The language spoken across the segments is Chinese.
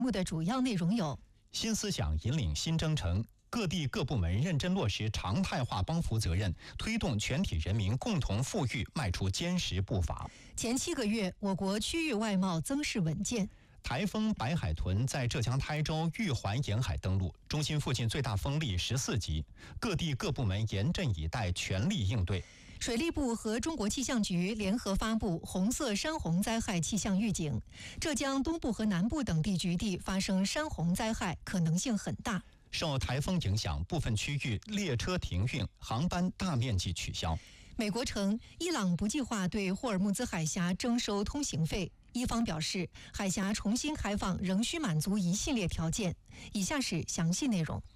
目的主要内容有： 新思想引领新征程，各地各部门认真落实常态化帮扶责任，推动全体人民共同富裕迈出坚实步伐。 前7个月，我国区域外贸增势稳健。 台风白海豚在浙江台州玉环沿海登陆，中心附近最大风力14级，各地各部门严阵以待，全力应对。 水利部和中国气象局联合发布红色山洪灾害气象预警，浙江东部和南部等地局地发生山洪灾害可能性很大。 受台风影响，部分区域列车停运，航班大面积取消。 美国称，伊朗不计划对霍尔木兹海峡征收通行费。伊方表示，海峡重新开放仍需满足一系列条件。以下是详细内容。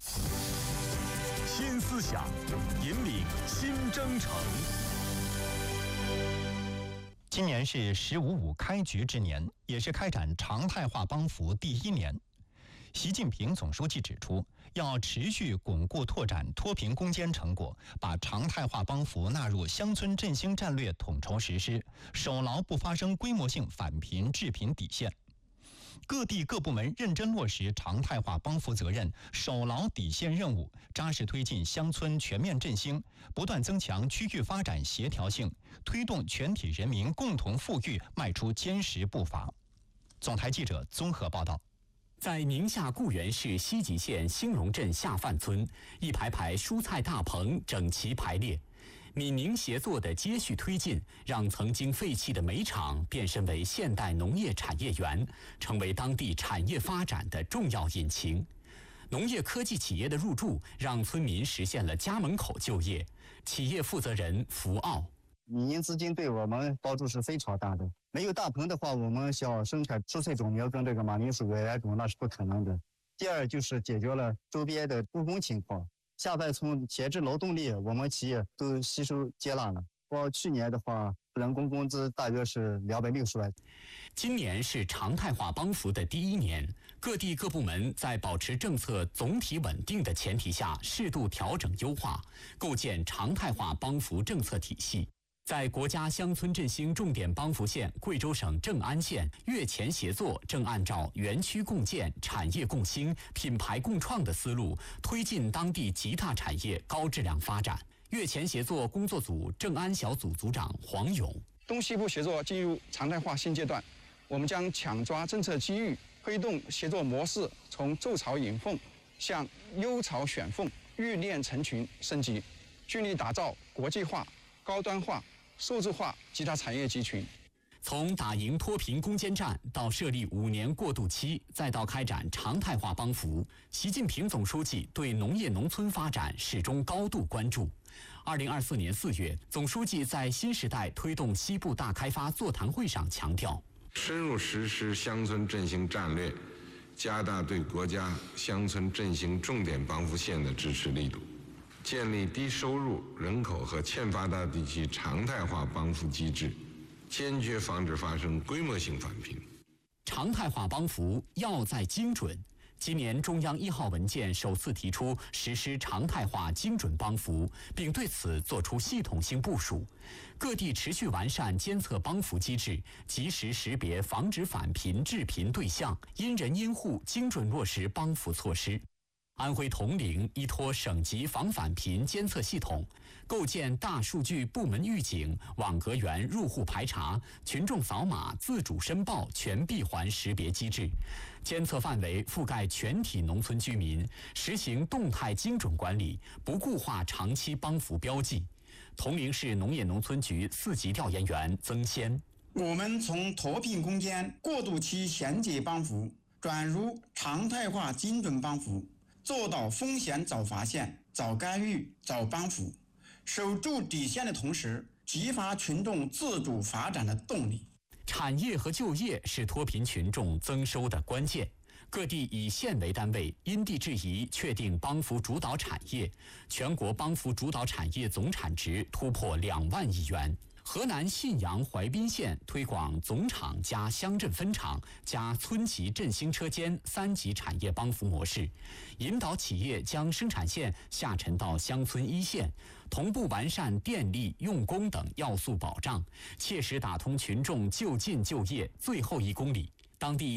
新思想引领新征程。 今年是“15.5”开局之年，也是开展常态化帮扶第1年。习近平总书记指出，要持续巩固拓展脱贫攻坚成果，把常态化帮扶纳入乡村振兴战略统筹实施，守牢不发生规模性返贫致贫底线。各地各部门认真落实常态化帮扶责任，守牢底线任务，扎实推进乡村全面振兴，不断增强区域发展协调性，推动全体人民共同富裕迈出坚实步伐。总台记者综合报道。 在宁夏固原市西吉县兴荣镇下范村，一排排蔬菜大棚整齐排列，闽宁协作的接续推进，让曾经废弃的煤厂变身为现代农业产业园，成为当地产业发展的重要引擎。农业科技企业的入驻，让村民实现了家门口就业。企业负责人福奥： 民营资金对我们帮助是非常大的。没有大棚的话，我们想生产蔬菜种苗跟这个马铃薯、野菜种那是不可能的。第二就是解决了周边的务工情况，下半村闲置劳动力我们企业都吸收接纳了。光去年的话，人工工资大约是260万。 今年是常态化帮扶的第1年，各地各部门在保持政策总体稳定的前提下，适度调整优化，构建常态化帮扶政策体系。在国家乡村振兴重点帮扶县贵州省正安县，越前协作正按照园区共建、产业共兴、品牌共创的思路，推进当地极大产业高质量发展。越前协作工作组正安小组组长黄勇： 东西部协作进入常态化新阶段，我们将抢抓政策机遇，推动协作模式从筑巢引凤向优巢选凤、育链成群升级，聚力打造国际化、高端化、数字化极大产业集群。 从打赢脱贫攻坚战到设立5年过渡期，再到开展常态化帮扶，习近平总书记对农业农村发展始终高度关注。2024年4月，总书记在新时代推动西部大开发座谈会上强调， 深入实施乡村振兴战略，加大对国家乡村振兴重点帮扶县的支持力度，建立低收入人口和欠发达地区常态化帮扶机制，坚决防止发生规模性返贫。 常态化帮扶要在精准。今年中央1号文件首次提出实施常态化精准帮扶，并对此作出系统性部署。各地持续完善监测帮扶机制，及时识别防止返贫致贫对象，因人因户精准落实帮扶措施。安徽铜陵依托省级防返贫监测系统，构建大数据部门预警、网格员入户排查、群众扫码自主申报全闭环识别机制，监测范围覆盖全体农村居民，实行动态精准管理，不固化长期帮扶标记。铜陵市农业农村局4级调研员曾先： 我们从脱贫攻坚过渡期衔接帮扶转入常态化精准帮扶，做到风险早发现、早干预、早帮扶，守住底线的同时，激发群众自主发展的动力。 产业和就业是脱贫群众增收的关键。各地以县为单位，因地制宜确定帮扶主导产业，全国帮扶主导产业总产值突破2万亿元。河南信阳淮滨县推广总厂加乡镇分厂加村级振兴车间3级产业帮扶模式，引导企业将生产线下沉到乡村一线，同步完善电力、用工等要素保障，切实打通群众就近就业最后1公里。当地